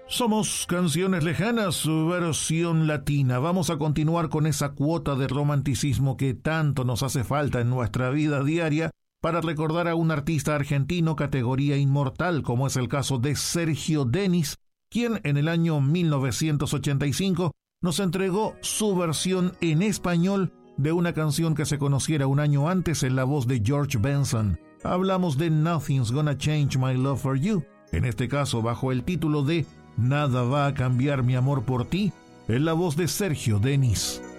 Somos Canciones Lejanas, su versión latina. Vamos a continuar con esa cuota de romanticismo que tanto nos hace falta en nuestra vida diaria para recordar a un artista argentino categoría inmortal, como es el caso de Sergio Denis, quien en el año 1985 nos entregó su versión en español de una canción que se conociera un año antes en la voz de George Benson. Hablamos de Nothing's Gonna Change My Love for You, en este caso bajo el título de Nada va a cambiar mi amor por ti, en la voz de Sergio Denis.